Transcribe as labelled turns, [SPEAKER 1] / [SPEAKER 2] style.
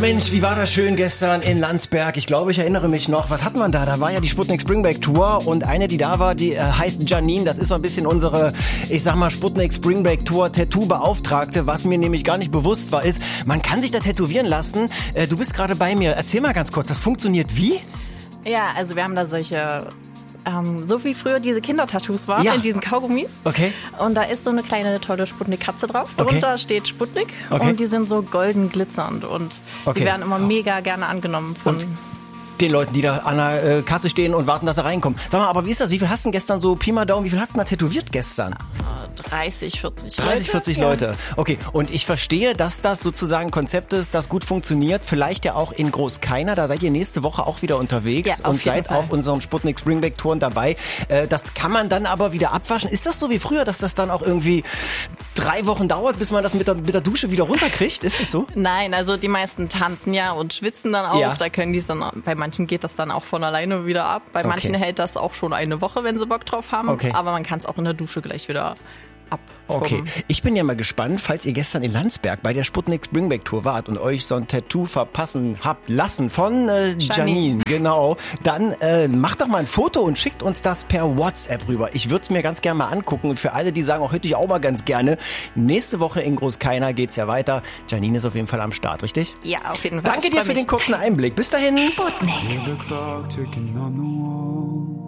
[SPEAKER 1] Mensch, wie war das schön gestern in Landsberg? Ich glaube, ich erinnere mich noch. Was hatten wir da? Da war ja die Sputnik Spring Break Tour und eine, die da war, die heißt Janine. Das ist so ein bisschen unsere, ich sag mal, Sputnik Spring Break Tour Tattoo-Beauftragte. Was mir nämlich gar nicht bewusst war, ist, man kann sich da tätowieren lassen. Du bist gerade bei mir. Erzähl mal ganz kurz, das funktioniert wie?
[SPEAKER 2] Ja, also wir haben da solche... so wie früher diese Kindertattoos waren, in diesen Kaugummis.
[SPEAKER 1] Okay.
[SPEAKER 2] Und da ist so eine kleine tolle Sputnik-Katze drauf. Darunter steht Sputnik und die sind so golden glitzernd und die werden immer mega gerne angenommen von...
[SPEAKER 1] den Leuten, die da an der Kasse stehen und warten, dass sie reinkommen. Sag mal, aber wie ist das? Wie viel hast du denn gestern so Pi mal Daumen, wie viel hast du denn da tätowiert gestern?
[SPEAKER 2] 30, 40
[SPEAKER 1] 30, 40 Leute. Okay, und ich verstehe, dass das sozusagen ein Konzept ist, das gut funktioniert. Vielleicht ja auch in Großkeiner. Da seid ihr nächste Woche auch wieder unterwegs und seid auf unseren Sputnik Spring Break Touren dabei. Das kann man dann aber wieder abwaschen. Ist das so wie früher, dass das dann auch irgendwie 3 Wochen dauert, bis man das mit der Dusche wieder runterkriegt? Ist das so?
[SPEAKER 2] Nein, also die meisten tanzen ja und schwitzen dann auch.
[SPEAKER 1] Ja.
[SPEAKER 2] Da können die es dann, bei manchen geht das dann auch von alleine wieder ab. Bei manchen hält das auch schon eine Woche, wenn sie Bock drauf haben. Okay. Aber man kann es auch in der Dusche gleich wieder abschrubben.
[SPEAKER 1] Okay, ich bin ja mal gespannt, falls ihr gestern in Landsberg bei der Sputnik Spring Break Tour wart und euch so ein Tattoo verpassen habt lassen von Janine, genau, dann macht doch mal ein Foto und schickt uns das per WhatsApp rüber. Ich würde es mir ganz gerne mal angucken und für alle, die sagen, auch hätte ich auch mal ganz gerne. Nächste Woche in Großkeiner geht's ja weiter. Janine ist auf jeden Fall am Start, richtig?
[SPEAKER 2] Ja, auf jeden Fall.
[SPEAKER 1] Danke dir für den kurzen Einblick. Bis dahin.
[SPEAKER 2] Sputnik.